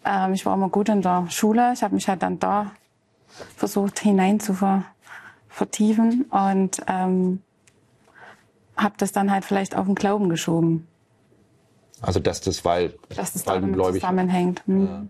Ich war immer gut in der Schule. Ich habe mich halt dann da versucht hinein zu vertiefen und habe das dann halt vielleicht auf den Glauben geschoben. Also dass das, weil Dass das du damit gläubig zusammenhängt.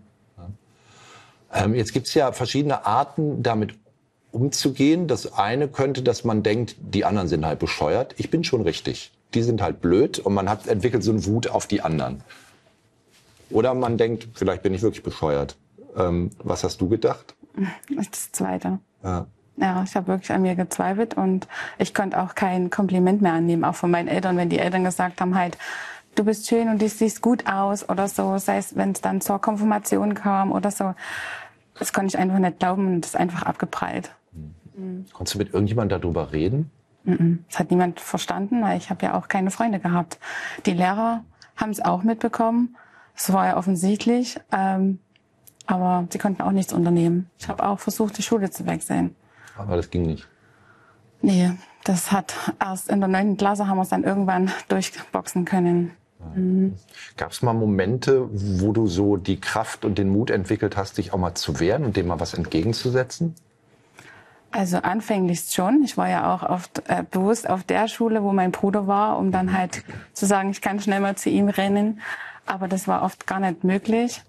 Jetzt gibt es ja verschiedene Arten, damit umzugehen. Das eine könnte, dass man denkt, die anderen sind halt bescheuert. Ich bin schon richtig. Die sind halt blöd und man entwickelt so eine Wut auf die anderen. Oder man denkt, vielleicht bin ich wirklich bescheuert. Was hast du gedacht? Das Zweite. Ja. Ja, ich habe wirklich an mir gezweifelt und ich konnte auch kein Kompliment mehr annehmen, auch von meinen Eltern, wenn die Eltern gesagt haben halt, du bist schön und du siehst gut aus oder so, sei es, wenn es dann zur Konfirmation kam oder so. Das konnte ich einfach nicht glauben und das ist einfach abgeprallt. Konntest du mit irgendjemandem darüber reden? Das hat niemand verstanden, weil ich habe ja auch keine Freunde gehabt. Die Lehrer haben es auch mitbekommen. Es war ja offensichtlich, aber sie konnten auch nichts unternehmen. Ich habe auch versucht, die Schule zu wechseln. Aber das ging nicht. Nee, das hat erst in der 9. Klasse haben wir es dann irgendwann durchboxen können. Gab es mal Momente, wo du so die Kraft und den Mut entwickelt hast, dich auch mal zu wehren und dem mal was entgegenzusetzen? Also anfänglich schon. Ich war ja auch oft bewusst auf der Schule, wo mein Bruder war, um dann halt zu sagen, ich kann schnell mal zu ihm rennen. Aber das war oft gar nicht möglich.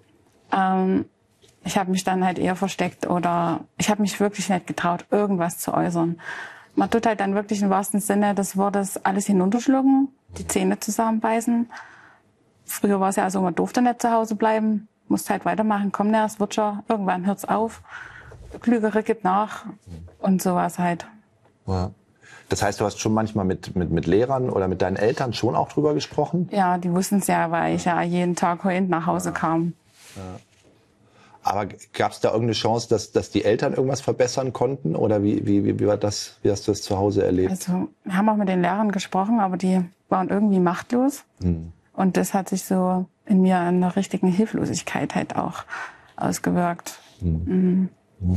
Ich habe mich dann halt eher versteckt oder ich habe mich wirklich nicht getraut, irgendwas zu äußern. Man tut halt dann wirklich im wahrsten Sinne des Wortes alles hinunterschlucken, die Zähne zusammenbeißen. Früher war es ja so, man durfte nicht zu Hause bleiben, musste halt weitermachen, komm, es wird schon, irgendwann hört's auf. Der Klügere gibt nach und sowas halt. Ja. Das heißt, du hast schon manchmal mit Lehrern oder mit deinen Eltern schon auch drüber gesprochen? Ja, die wussten es ja, weil ich ja jeden Tag heulend nach Hause kam. Ja. Aber gab es da irgendeine Chance, dass die Eltern irgendwas verbessern konnten? Oder wie war das? Wie hast du das zu Hause erlebt? Also wir haben auch mit den Lehrern gesprochen, aber die waren irgendwie machtlos. Und das hat sich so in mir an der richtigen Hilflosigkeit halt auch ausgewirkt. Wenn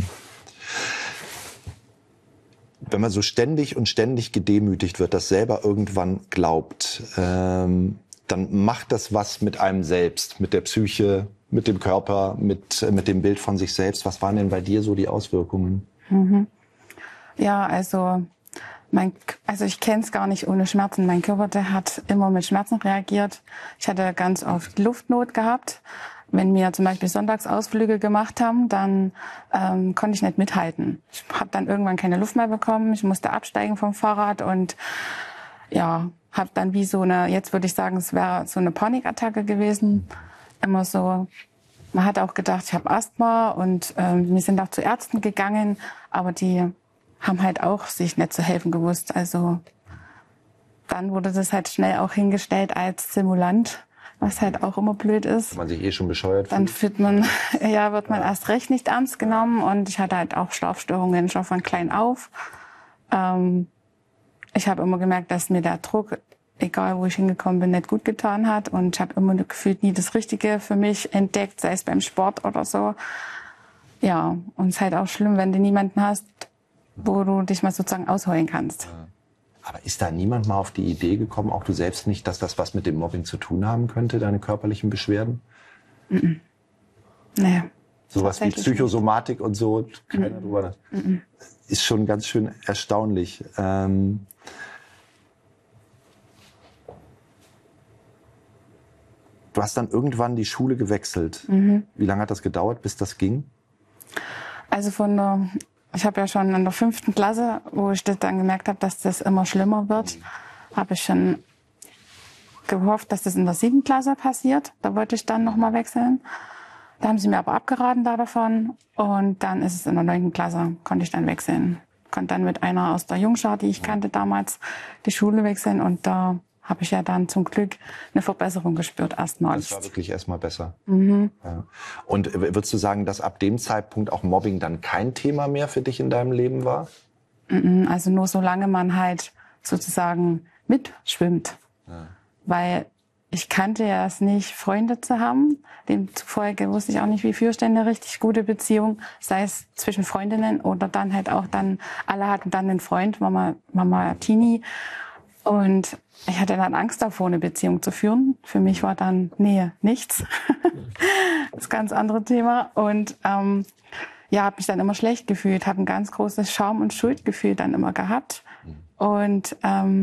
man so ständig gedemütigt wird, das selber irgendwann glaubt, dann macht das was mit einem selbst, mit der Psyche, mit dem Körper, mit dem Bild von sich selbst. Was waren denn bei dir so die Auswirkungen? Ja, also ich kenne es gar nicht ohne Schmerzen. Mein Körper, der hat immer mit Schmerzen reagiert. Ich hatte ganz oft Luftnot gehabt. Wenn wir zum Beispiel Sonntagsausflüge gemacht haben, dann konnte ich nicht mithalten. Ich habe dann irgendwann keine Luft mehr bekommen. Ich musste absteigen vom Fahrrad und ja, habe dann wie so eine, jetzt würde ich sagen, es wäre so eine Panikattacke gewesen. Immer so, man hat auch gedacht, ich habe Asthma und wir sind auch zu Ärzten gegangen, aber die haben halt auch sich nicht zu helfen gewusst. Also dann wurde das halt schnell auch hingestellt als Simulant, was halt auch immer blöd ist. Wenn man sich schon bescheuert fühlt. Dann wird man erst recht nicht ernst genommen und ich hatte halt auch Schlafstörungen schon von klein auf. Ich habe immer gemerkt, dass mir der Druck, egal wo ich hingekommen bin, nicht gut getan hat und ich habe immer gefühlt nie das Richtige für mich entdeckt, sei es beim Sport oder so. Ja, und es ist halt auch schlimm, wenn du niemanden hast, wo du dich mal sozusagen ausheulen kannst. Aber ist da niemand mal auf die Idee gekommen, auch du selbst nicht, dass das was mit dem Mobbing zu tun haben könnte, deine körperlichen Beschwerden? Nee. Sowas wie Psychosomatik und so, keiner drüber nach. Ist schon ganz schön erstaunlich. Du hast dann irgendwann die Schule gewechselt. Wie lange hat das gedauert, bis das ging? Also ich habe ja schon in der 5. Klasse, wo ich das dann gemerkt habe, dass das immer schlimmer wird, habe ich schon gehofft, dass das in der 7. Klasse passiert. Da wollte ich dann nochmal wechseln. Da haben sie mir aber abgeraten davon. Und dann ist es in der 9. Klasse, konnte ich dann wechseln. Konnte dann mit einer aus der Jungschar, die ich kannte damals, die Schule wechseln. Und da habe ich ja dann zum Glück eine Verbesserung gespürt erstmals. Das war wirklich erstmal besser. Ja. Und würdest du sagen, dass ab dem Zeitpunkt auch Mobbing dann kein Thema mehr für dich in deinem Leben war? Also nur solange man halt sozusagen mitschwimmt. Ja. Weil ich kannte ja es nicht, Freunde zu haben. Demzufolge wusste ich auch nicht, wie führst du eine richtig gute Beziehung, sei es zwischen Freundinnen oder dann halt auch alle hatten dann einen Freund, Mama Tini. Und ich hatte dann Angst davor, eine Beziehung zu führen. Für mich war dann Nähe nichts. Das ist ein ganz anderes Thema. Und ja, habe mich dann immer schlecht gefühlt, habe ein ganz großes Scham- und Schuldgefühl dann immer gehabt. Und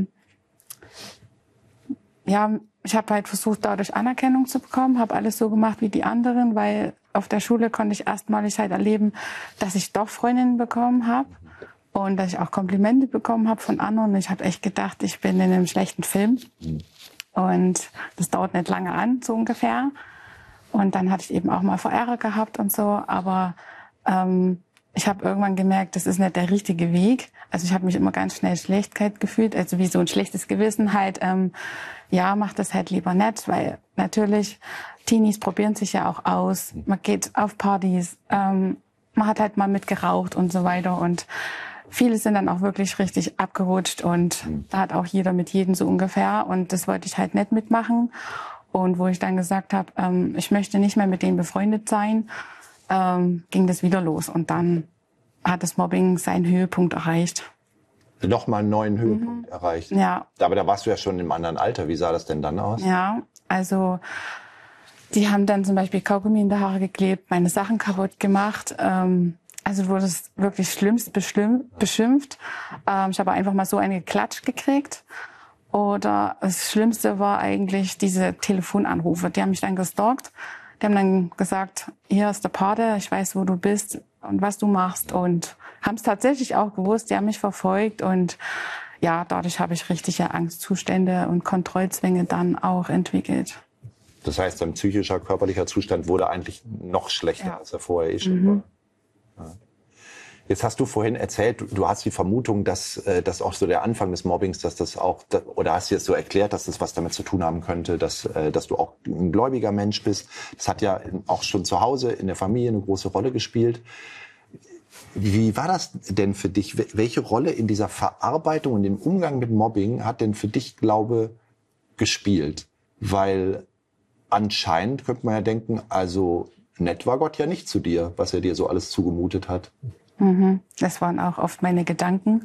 ja, ich habe halt versucht, dadurch Anerkennung zu bekommen, habe alles so gemacht wie die anderen, weil auf der Schule konnte ich erstmalig halt erleben, dass ich doch Freundinnen bekommen habe und dass ich auch Komplimente bekommen habe von anderen. Ich habe echt gedacht, ich bin in einem schlechten Film. Und das dauert nicht lange an, so ungefähr. Und dann hatte ich eben auch mal Verehrer gehabt und so, aber ich habe irgendwann gemerkt, das ist nicht der richtige Weg. Also ich habe mich immer ganz schnell Schlechtheit gefühlt, also wie so ein schlechtes Gewissen halt. Ja, mach das halt lieber nicht, weil natürlich Teenies probieren sich ja auch aus. Man geht auf Partys, man hat halt mal mitgeraucht und so weiter. Und viele sind dann auch wirklich richtig abgerutscht und da hat auch jeder mit jedem so ungefähr. Und das wollte ich halt nicht mitmachen. Und wo ich dann gesagt habe, ich möchte nicht mehr mit denen befreundet sein, ging das wieder los. Und dann hat das Mobbing seinen Höhepunkt erreicht. Nochmal einen neuen Höhepunkt erreicht. Ja. Aber da warst du ja schon im anderen Alter. Wie sah das denn dann aus? Ja, also die haben dann zum Beispiel Kaugummi in die Haare geklebt, meine Sachen kaputt gemacht. Also wurde es wirklich schlimmst beschimpft. Ich habe einfach mal so eine geklatscht gekriegt. Oder das Schlimmste war eigentlich diese Telefonanrufe. Die haben mich dann gestalkt. Die haben dann gesagt, hier ist der Pate, ich weiß, wo du bist und was du machst. Und haben es tatsächlich auch gewusst, die haben mich verfolgt. Und ja, dadurch habe ich richtige Angstzustände und Kontrollzwänge dann auch entwickelt. Das heißt, dein psychischer, körperlicher Zustand wurde eigentlich noch schlechter, als er vorher schon war. Ja. Jetzt hast du vorhin erzählt, du hast die Vermutung, dass das auch so der Anfang des Mobbings, dass das auch, oder hast du jetzt so erklärt, dass das was damit zu tun haben könnte, dass du auch ein gläubiger Mensch bist. Das hat ja auch schon zu Hause in der Familie eine große Rolle gespielt. Wie war das denn für dich? Welche Rolle in dieser Verarbeitung und im Umgang mit Mobbing hat denn für dich Glaube gespielt? Weil anscheinend könnte man ja denken, also nett war Gott ja nicht zu dir, was er dir so alles zugemutet hat. Das waren auch oft meine Gedanken.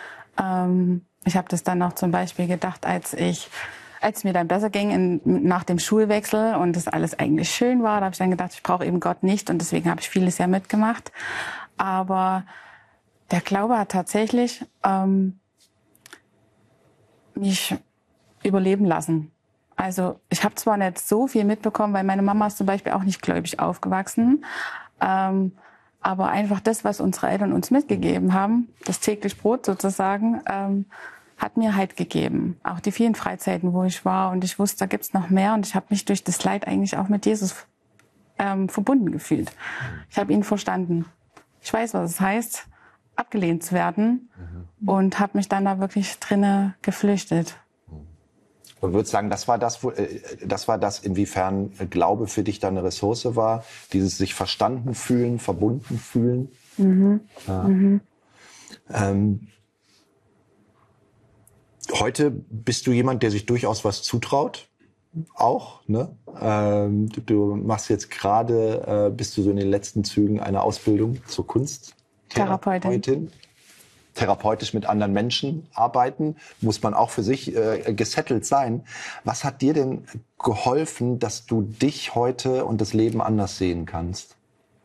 Ich habe das dann auch zum Beispiel gedacht, als mir dann besser ging nach dem Schulwechsel und das alles eigentlich schön war, da habe ich dann gedacht, ich brauche eben Gott nicht und deswegen habe ich vieles ja mitgemacht. Aber der Glaube hat tatsächlich mich überleben lassen. Also ich habe zwar nicht so viel mitbekommen, weil meine Mama ist zum Beispiel auch nicht gläubig aufgewachsen, aber einfach das, was unsere Eltern uns mitgegeben haben, das täglich Brot sozusagen, hat mir Halt gegeben. Auch die vielen Freizeiten, wo ich war und ich wusste, da gibt's noch mehr und ich habe mich durch das Leid eigentlich auch mit Jesus verbunden gefühlt. Ich habe ihn verstanden. Ich weiß, was es heißt, abgelehnt zu werden und habe mich dann da wirklich drinne geflüchtet. Und würdest sagen, das war das, inwiefern Glaube für dich dann eine Ressource war, dieses sich verstanden fühlen, verbunden fühlen. Ja. Heute bist du jemand, der sich durchaus was zutraut, auch. Ne? Du machst jetzt gerade, bist du so in den letzten Zügen einer Ausbildung zur Kunsttherapeutin. Therapeutisch mit anderen Menschen arbeiten, muss man auch für sich gesettelt sein. Was hat dir denn geholfen, dass du dich heute und das Leben anders sehen kannst?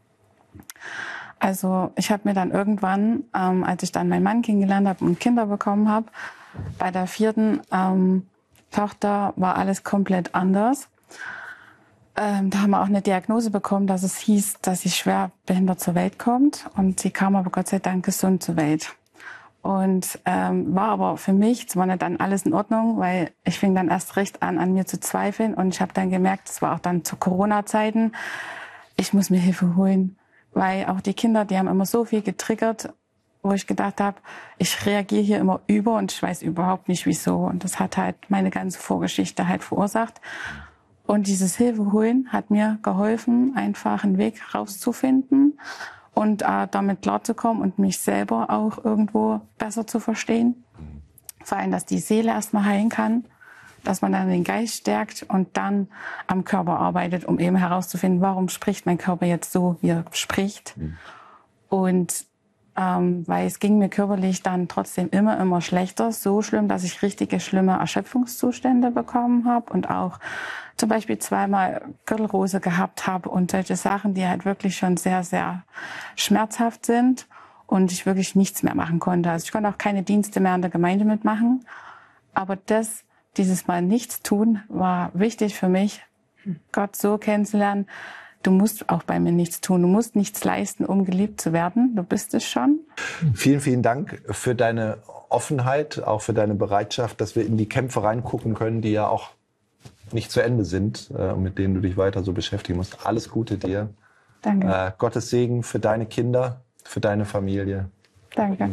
Also ich habe mir dann irgendwann, als ich dann meinen Mann kennengelernt habe und Kinder bekommen habe, bei der 4. Tochter war alles komplett anders. Da haben wir auch eine Diagnose bekommen, dass es hieß, dass sie schwer behindert zur Welt kommt. Und sie kam aber Gott sei Dank gesund zur Welt. Und war aber für mich, es war nicht dann alles in Ordnung, weil ich fing dann erst recht an mir zu zweifeln. Und ich habe dann gemerkt, es war auch dann zu Corona-Zeiten, ich muss mir Hilfe holen. Weil auch die Kinder, die haben immer so viel getriggert, wo ich gedacht habe, ich reagiere hier immer über und ich weiß überhaupt nicht wieso. Und das hat halt meine ganze Vorgeschichte halt verursacht. Und dieses Hilfe holen hat mir geholfen, einfach einen Weg rauszufinden und damit klarzukommen und mich selber auch irgendwo besser zu verstehen. Vor allem, dass die Seele erstmal heilen kann, dass man dann den Geist stärkt und dann am Körper arbeitet, um eben herauszufinden, warum spricht mein Körper jetzt so, wie er spricht. Und weil es ging mir körperlich dann trotzdem immer schlechter. So schlimm, dass ich richtige schlimme Erschöpfungszustände bekommen habe und auch zum Beispiel zweimal Gürtelrose gehabt habe und solche Sachen, die halt wirklich schon sehr, sehr schmerzhaft sind und ich wirklich nichts mehr machen konnte. Also ich konnte auch keine Dienste mehr in der Gemeinde mitmachen. Aber dieses Mal nichts tun, war wichtig für mich, Gott so kennenzulernen. Du musst auch bei mir nichts tun. Du musst nichts leisten, um geliebt zu werden. Du bist es schon. Vielen, vielen Dank für deine Offenheit, auch für deine Bereitschaft, dass wir in die Kämpfe reingucken können, die ja auch nicht zu Ende sind, mit denen du dich weiter so beschäftigen musst. Alles Gute dir. Danke. Gottes Segen für deine Kinder, für deine Familie. Danke.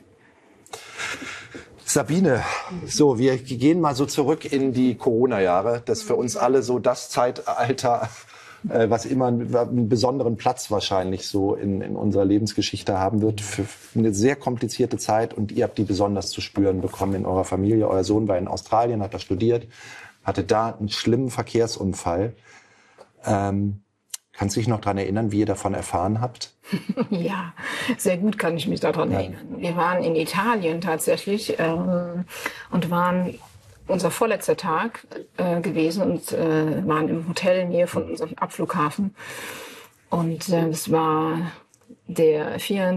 Sabine, so, wir gehen mal so zurück in die Corona-Jahre. Das ist für uns alle so das Zeitalter, was immer einen besonderen Platz wahrscheinlich so in unserer Lebensgeschichte haben wird. Für eine sehr komplizierte Zeit und ihr habt die besonders zu spüren bekommen in eurer Familie. Euer Sohn war in Australien, hat da studiert, hatte da einen schlimmen Verkehrsunfall. Kannst du dich noch daran erinnern, wie ihr davon erfahren habt? Ja, sehr gut kann ich mich daran erinnern. Wir waren in Italien tatsächlich und waren unser vorletzter Tag gewesen und waren im Hotel in Nähe von unserem Abflughafen. Und es war der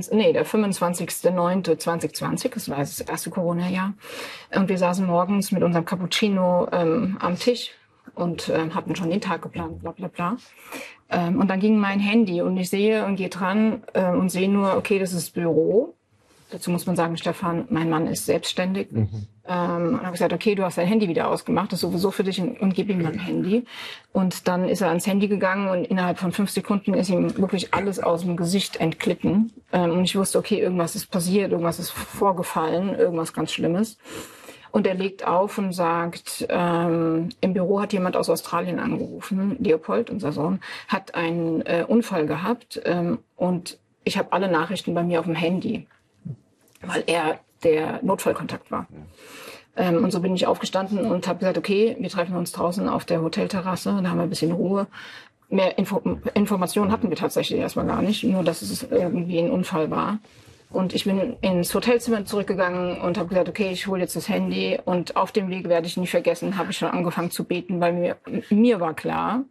25.09.2020, das war das erste Corona-Jahr. Und wir saßen morgens mit unserem Cappuccino am Tisch und hatten schon den Tag geplant, bla bla bla. Und dann ging mein Handy und ich sehe und gehe dran und sehe nur, okay, das ist das Büro. Dazu muss man sagen, Stefan, mein Mann ist selbstständig. Und habe gesagt, okay, du hast dein Handy wieder ausgemacht, das ist sowieso für dich und gib ihm mein Handy. Und dann ist er ans Handy gegangen und innerhalb von 5 Sekunden ist ihm wirklich alles aus dem Gesicht entglitten. Und ich wusste, okay, irgendwas ist passiert, irgendwas ist vorgefallen, irgendwas ganz Schlimmes. Und er legt auf und sagt, im Büro hat jemand aus Australien angerufen, Leopold, unser Sohn, hat einen Unfall gehabt und ich habe alle Nachrichten bei mir auf dem Handy, weil er der Notfallkontakt war. Und so bin ich aufgestanden und habe gesagt, okay, wir treffen uns draußen auf der Hotelterrasse, da haben wir ein bisschen Ruhe. Mehr Informationen hatten wir tatsächlich erstmal gar nicht, nur dass es irgendwie ein Unfall war. Und ich bin ins Hotelzimmer zurückgegangen und habe gesagt, okay, ich hole jetzt das Handy. Und auf dem Weg, werde ich nie vergessen, habe ich schon angefangen zu beten, weil mir war klar,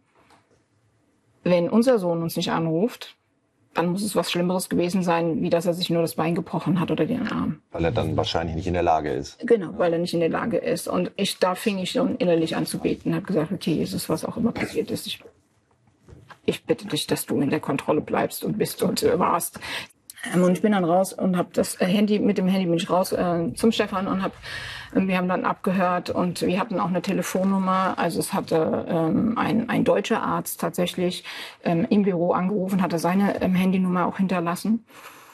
wenn unser Sohn uns nicht anruft, dann muss es was Schlimmeres gewesen sein, wie dass er sich nur das Bein gebrochen hat oder den Arm. Weil er dann wahrscheinlich nicht in der Lage ist. Genau, weil er nicht in der Lage ist. Und da fing ich schon innerlich an zu beten und habe gesagt, okay, Jesus, was auch immer passiert ist, ich bitte dich, dass du in der Kontrolle bleibst und bist und warst. Und ich bin dann raus und habe mit dem Handy bin ich raus zum Stefan und wir haben dann abgehört und wir hatten auch eine Telefonnummer. Also es hatte ein deutscher Arzt tatsächlich im Büro angerufen, hatte seine Handynummer auch hinterlassen.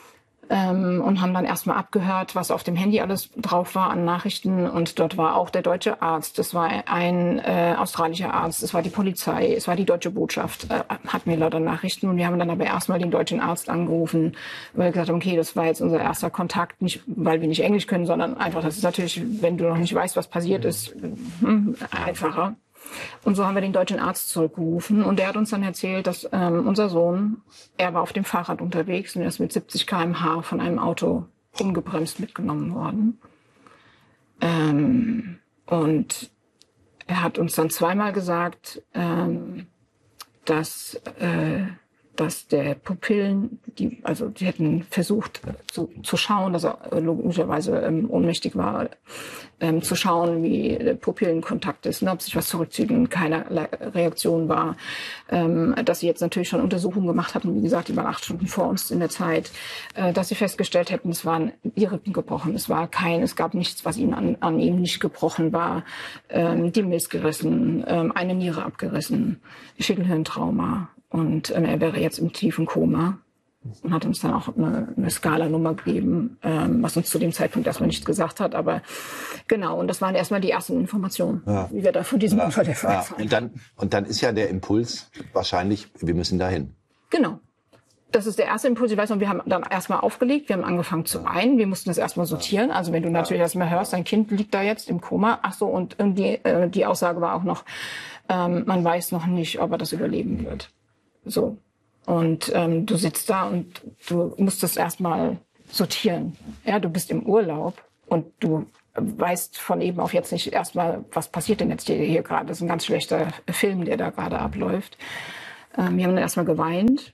Und haben dann erstmal abgehört, was auf dem Handy alles drauf war an Nachrichten. Und dort war auch der deutsche Arzt, es war ein australischer Arzt, es war die Polizei, es war die deutsche Botschaft, hatten wir lauter Nachrichten. Und wir haben dann aber erstmal den deutschen Arzt angerufen, weil wir gesagt haben, okay, das war jetzt unser erster Kontakt, nicht weil wir nicht Englisch können, sondern einfach, das ist natürlich, wenn du noch nicht weißt, was passiert ist, einfacher. Und so haben wir den deutschen Arzt zurückgerufen und der hat uns dann erzählt, dass unser Sohn, er war auf dem Fahrrad unterwegs und er ist mit 70 km/h von einem Auto ungebremst mitgenommen worden. Und er hat uns dann zweimal gesagt, dass der Pupillen, die hätten versucht zu schauen, dass er logischerweise ohnmächtig war, zu schauen, wie der Pupillenkontakt ist, ob sich was zurückzieht und keine Reaktion war. Dass sie jetzt natürlich schon Untersuchungen gemacht hatten, wie gesagt, die waren 8 Stunden vor uns in der Zeit, dass sie festgestellt hätten, es waren die Rippen gebrochen, es gab nichts, was ihnen an ihm nicht gebrochen war, die Milz gerissen, eine Niere abgerissen, Schädelhirntrauma. Und er wäre jetzt im tiefen Koma und hat uns dann auch eine Skalanummer gegeben, was uns zu dem Zeitpunkt erstmal nichts gesagt hat. Aber genau, und das waren erstmal die ersten Informationen, wie wir da von diesem Unfall erfahren haben. Und dann ist ja der Impuls wahrscheinlich, wir müssen dahin. Genau. Das ist der erste Impuls. Ich weiß noch, wir haben dann erstmal aufgelegt, wir haben angefangen zu weinen, wir mussten das erstmal sortieren. Also wenn du natürlich erstmal hörst, dein Kind liegt da jetzt im Koma. Ach so, und die Aussage war auch noch, man weiß noch nicht, ob er das überleben wird. So. Und du sitzt da und du musst das erstmal sortieren. Ja, du bist im Urlaub und du weißt von eben auf jetzt nicht erstmal, was passiert denn jetzt hier gerade. Das ist ein ganz schlechter Film, der da gerade abläuft. Wir haben dann erstmal geweint.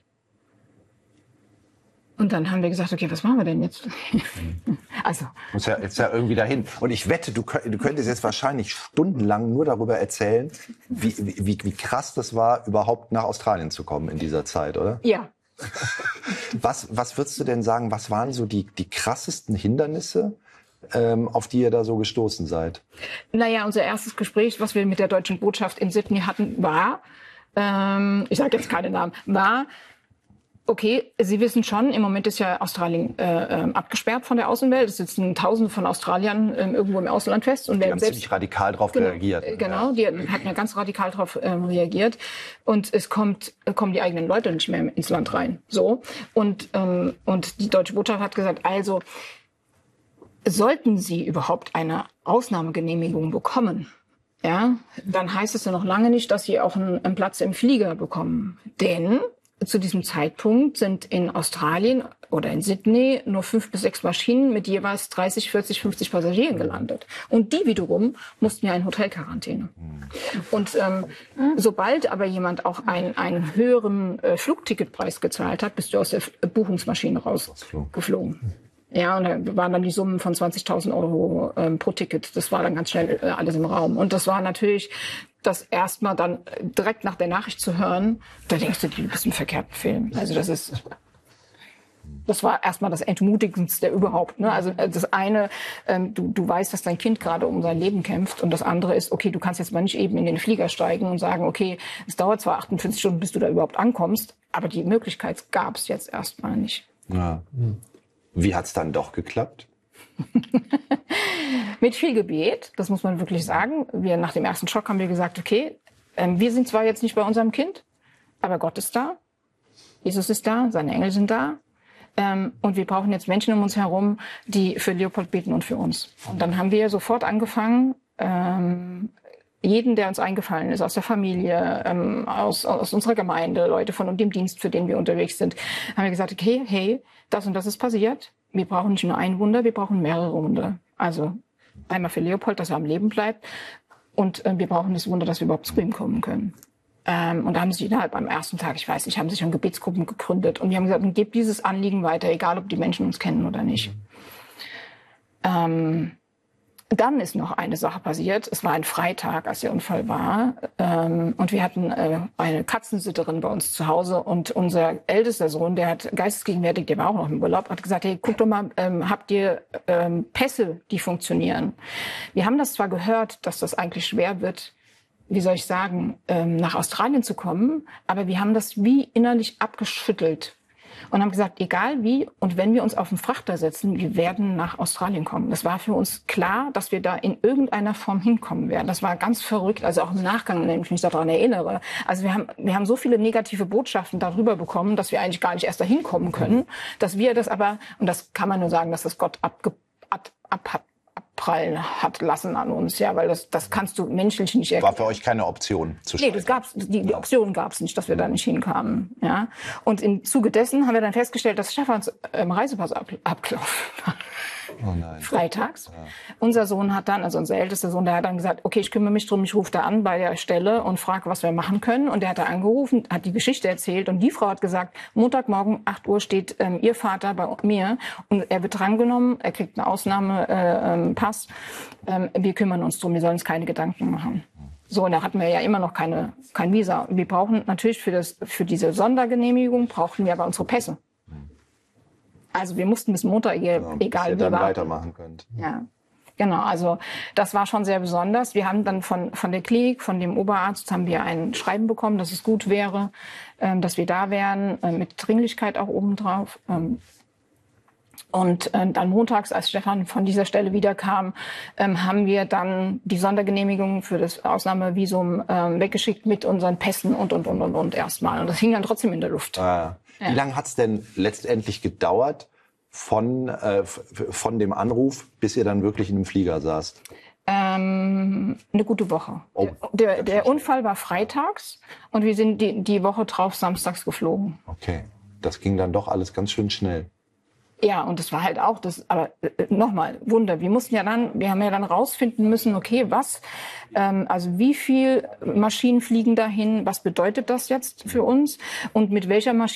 Und dann haben wir gesagt, okay, was machen wir denn jetzt? Also. Muss ja jetzt ja irgendwie dahin. Und ich wette, du könntest jetzt wahrscheinlich stundenlang nur darüber erzählen, wie krass das war, überhaupt nach Australien zu kommen in dieser Zeit, oder? Ja. Was würdest du denn sagen, was waren so die krassesten Hindernisse, auf die ihr da so gestoßen seid? Naja, unser erstes Gespräch, was wir mit der deutschen Botschaft in Sydney hatten, war, ich sage jetzt keine Namen, war, okay, Sie wissen schon, im Moment ist ja Australien abgesperrt von der Außenwelt. Es sitzen Tausende von Australiern irgendwo im Ausland fest. Und die haben ziemlich radikal darauf reagiert. Genau, die hatten ja ganz radikal darauf reagiert. Und es kommen die eigenen Leute nicht mehr ins Land rein. So. Und die deutsche Botschaft hat gesagt, also sollten Sie überhaupt eine Ausnahmegenehmigung bekommen, ja, dann heißt es ja noch lange nicht, dass Sie auch einen Platz im Flieger bekommen. Denn zu diesem Zeitpunkt sind in Australien oder in Sydney nur 5 bis 6 Maschinen mit jeweils 30, 40, 50 Passagieren gelandet. Und die wiederum mussten ja in Hotelquarantäne. Und sobald aber jemand auch einen höheren Flugticketpreis gezahlt hat, bist du aus der Buchungsmaschine rausgeflogen. Ja, und da waren dann die Summen von 20.000 Euro pro Ticket. Das war dann ganz schnell alles im Raum. Und das war natürlich das erstmal dann direkt nach der Nachricht zu hören, da denkst du bist im verkehrten Film. Also das war erstmal das Entmutigendste überhaupt. Ne? Also das eine, du weißt, dass dein Kind gerade um sein Leben kämpft, und das andere ist, okay, du kannst jetzt mal nicht eben in den Flieger steigen und sagen, okay, es dauert zwar 48 Stunden, bis du da überhaupt ankommst, aber die Möglichkeit gab es jetzt erstmal nicht. Ja. Wie hat's dann doch geklappt? Mit viel Gebet, das muss man wirklich sagen. Nach dem ersten Schock haben wir gesagt, okay, wir sind zwar jetzt nicht bei unserem Kind, aber Gott ist da, Jesus ist da, seine Engel sind da. Und wir brauchen jetzt Menschen um uns herum, die für Leopold beten und für uns. Und dann haben wir sofort angefangen, jeden, der uns eingefallen ist, aus der Familie, aus unserer Gemeinde, Leute von dem Dienst, für den wir unterwegs sind, haben wir gesagt, okay, hey, das und das ist passiert. Wir brauchen nicht nur ein Wunder, wir brauchen mehrere Wunder. Also einmal für Leopold, dass er am Leben bleibt, und wir brauchen das Wunder, dass wir überhaupt zu ihm kommen können. Und da haben sie innerhalb am ersten Tag, ich weiß nicht, haben sich schon Gebetsgruppen gegründet, und wir haben gesagt, gebt dieses Anliegen weiter, egal ob die Menschen uns kennen oder nicht. Dann ist noch eine Sache passiert. Es war ein Freitag, als der Unfall war. Und wir hatten eine Katzensitterin bei uns zu Hause. Und unser ältester Sohn, der hat geistesgegenwärtig, der war auch noch im Urlaub, hat gesagt, hey, guck doch mal, habt ihr Pässe, die funktionieren? Wir haben das zwar gehört, dass das eigentlich schwer wird, wie soll ich sagen, nach Australien zu kommen, aber wir haben das wie innerlich abgeschüttelt. Und haben gesagt, egal wie und wenn wir uns auf den Frachter setzen, wir werden nach Australien kommen. Das war für uns klar, dass wir da in irgendeiner Form hinkommen werden. Das war ganz verrückt, also auch im Nachgang, wenn ich mich daran erinnere. Also wir haben so viele negative Botschaften darüber bekommen, dass wir eigentlich gar nicht erst dahin kommen können, dass wir das aber, und das kann man nur sagen, dass das Gott abprallen hat lassen an uns, ja, weil das kannst du menschlich nicht erklären. War für euch keine Option zu scheitern? Nee, die Option gab's nicht, dass wir da nicht hinkamen, ja. Und im Zuge dessen haben wir dann festgestellt, dass Stefans Reisepass abgelaufen war. Oh nein. Freitags. Ja. Unser Sohn hat dann, also unser ältester Sohn, der hat dann gesagt, okay, ich kümmere mich drum, ich rufe da an bei der Stelle und frage, was wir machen können. Und der hat da angerufen, hat die Geschichte erzählt, und die Frau hat gesagt, Montagmorgen 8 Uhr steht Ihr Vater bei mir und er wird drangenommen, er kriegt einen Ausnahmepass. Wir kümmern uns drum, wir sollen uns keine Gedanken machen. So, und da hatten wir ja immer noch kein Visa. Wir brauchen natürlich für diese Sondergenehmigung brauchten wir aber unsere Pässe. Also wir mussten bis Montag, egal wie ihr dann weitermachen könnt. Ja, genau. Also das war schon sehr besonders. Wir haben dann von der Klinik, von dem Oberarzt, haben wir ein Schreiben bekommen, dass es gut wäre, dass wir da wären, mit Dringlichkeit auch obendrauf. Und dann montags, als Stefan von dieser Stelle wiederkam, haben wir dann die Sondergenehmigung für das Ausnahmevisum weggeschickt mit unseren Pässen und erstmal. Und das hing dann trotzdem in der Luft. Ja. Wie lange hat's denn letztendlich gedauert von dem Anruf, bis ihr dann wirklich in dem Flieger saßt? Eine gute Woche. Oh, der Unfall war freitags und wir sind die Woche drauf samstags geflogen. Okay, das ging dann doch alles ganz schön schnell. Ja, und das war halt auch das, aber nochmal, Wunder. Wir haben ja dann rausfinden müssen, okay, also wie viel Maschinen fliegen dahin, was bedeutet das jetzt für uns und mit welcher Maschine